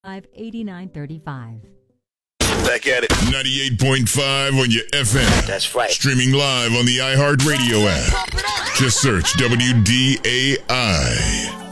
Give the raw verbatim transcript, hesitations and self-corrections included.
eighty-nine thirty-five. Back at it. ninety-eight point five on your F M. That's right. Streaming live on the iHeartRadio app. Just search W D A I.